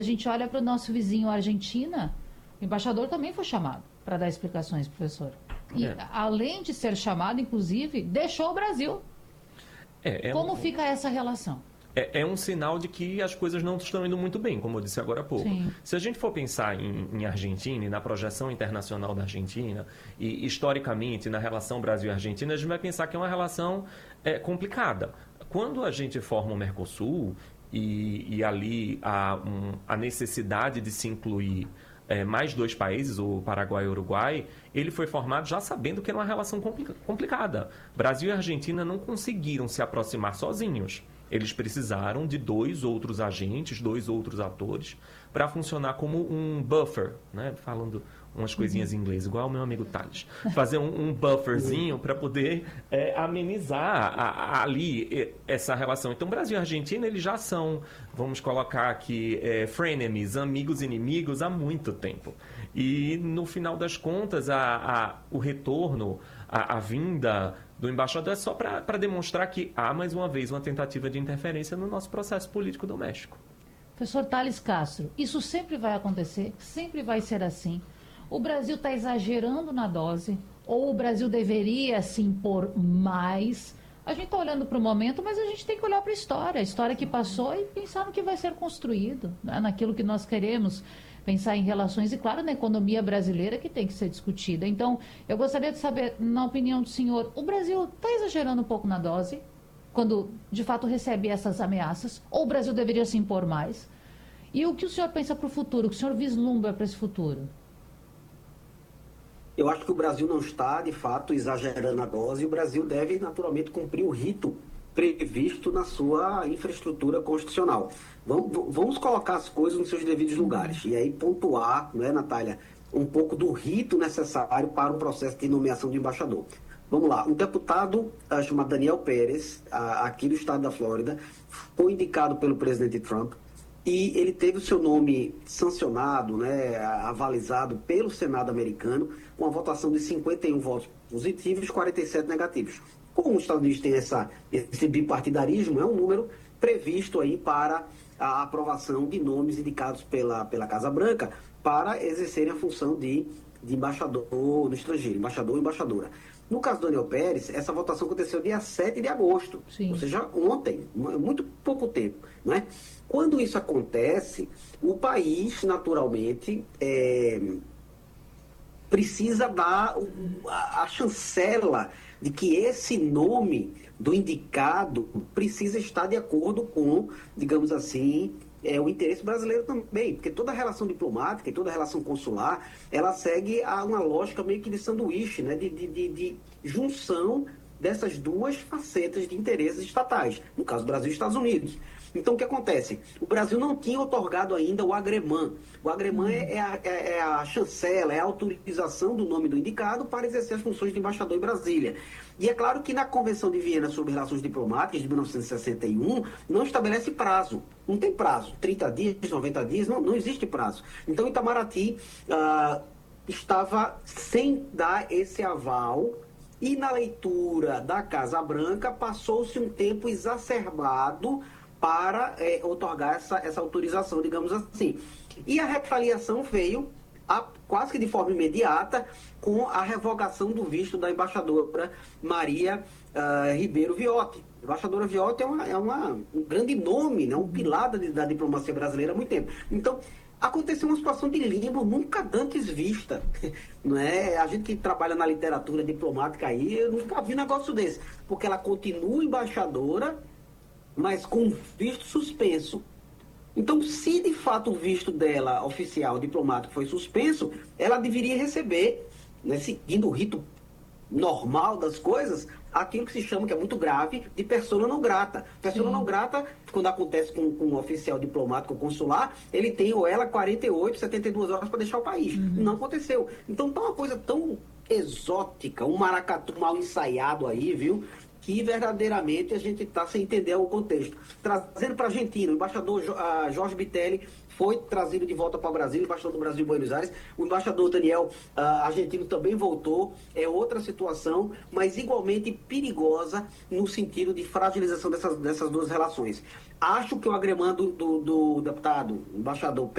A gente olha para o nosso vizinho Argentina, o embaixador também foi chamado para dar explicações, professor. E, além de ser chamado, inclusive, deixou o Brasil. Como fica essa relação? É um sinal de que as coisas não estão indo muito bem, como eu disse agora há pouco. Sim. Se a gente for pensar em Argentina e na projeção internacional da Argentina, e historicamente na relação Brasil e Argentina, a gente vai pensar que é uma relação complicada. Quando a gente forma o Mercosul, e ali há a necessidade de se incluir mais dois países, o Paraguai e o Uruguai, ele foi formado já sabendo que era uma relação complicada. Brasil e Argentina não conseguiram se aproximar sozinhos. Eles precisaram de dois outros agentes, dois outros atores, para funcionar como um buffer, né? Falando umas coisinhas em inglês, igual o meu amigo Thales. Fazer um bufferzinho para poder amenizar ali essa relação. Então, Brasil e Argentina, eles já são, vamos colocar aqui, frenemies, amigos inimigos há muito tempo. E, no final das contas, o retorno, a vinda do embaixador é só para demonstrar que há, mais uma vez, uma tentativa de interferência no nosso processo político doméstico. Professor Thales Castro, isso sempre vai acontecer, sempre vai ser assim. O Brasil está exagerando na dose, ou o Brasil deveria se impor mais? A gente está olhando para o momento, mas a gente tem que olhar para a história que passou e pensar no que vai ser construído, né? Naquilo que nós queremos, pensar em relações e, claro, na economia brasileira que tem que ser discutida. Então, eu gostaria de saber, na opinião do senhor, o Brasil está exagerando um pouco na dose, quando de fato recebe essas ameaças, ou o Brasil deveria se impor mais? E o que o senhor pensa para o futuro, o que o senhor vislumbra para esse futuro? Eu acho que o Brasil não está, de fato, exagerando a dose, e o Brasil deve, naturalmente, cumprir o rito previsto na sua infraestrutura constitucional. Vamos colocar as coisas nos seus devidos lugares. E aí pontuar, não é, Natália, um pouco do rito necessário para o processo de nomeação de embaixador. Vamos lá, um deputado chamado Daniel Pérez, aqui do estado da Flórida, foi indicado pelo presidente Trump e ele teve o seu nome sancionado, né, avalizado pelo Senado americano, com a votação de 51 votos positivos e 47 negativos. Como os Estados Unidos têm esse bipartidarismo, é um número previsto aí para a aprovação de nomes indicados pela Casa Branca para exercerem a função de embaixador no estrangeiro, embaixador ou embaixadora. No caso do Daniel Pérez, essa votação aconteceu dia 7 de agosto, Sim. Ou seja, ontem, muito pouco tempo, não é? Quando isso acontece, o país, naturalmente, precisa dar a chancela de que esse nome do indicado precisa estar de acordo com, digamos assim, o interesse brasileiro também, porque toda relação diplomática e toda relação consular, ela segue a uma lógica meio que de sanduíche, né? de junção dessas duas facetas de interesses estatais, no caso do Brasil e Estados Unidos. Então, o que acontece? O Brasil não tinha otorgado ainda o agremã. O agremã é a chancela, é a autorização do nome do indicado para exercer as funções de embaixador em Brasília. E é claro que na Convenção de Viena sobre Relações Diplomáticas de 1961 não estabelece prazo. Não tem prazo. 30 dias, 90 dias, não existe prazo. Então, Itamaraty estava sem dar esse aval. E na leitura da Casa Branca passou-se um tempo exacerbado para otorgar essa autorização, digamos assim. E a retaliação veio quase que de forma imediata com a revogação do visto da embaixadora Maria Ribeiro Viotti. A embaixadora Viotti é um grande nome, né? Um pilar da diplomacia brasileira há muito tempo. Então, aconteceu uma situação de limbo nunca antes vista. Não é? A gente que trabalha na literatura diplomática aí, eu nunca vi um negócio desse. Porque ela continua embaixadora, mas com visto suspenso. Então, se de fato o visto dela, oficial, diplomático, foi suspenso, ela deveria receber, né, seguindo o rito normal das coisas, aquilo que se chama, que é muito grave, de persona não grata. Persona não grata, quando acontece com um oficial diplomático ou consular, ele tem ou ela 48, 72 horas para deixar o país. Não aconteceu. Então, tá uma coisa tão exótica, um maracatu mal ensaiado aí, viu? Que verdadeiramente a gente está sem entender o contexto. Trazendo para a Argentina, o embaixador Jorge Bitelli foi trazido de volta para o Brasil, embaixador do Brasil em Buenos Aires. O embaixador Daniel argentino também voltou. É outra situação, mas igualmente perigosa no sentido de fragilização dessas duas relações. Acho que o agremando do deputado, embaixador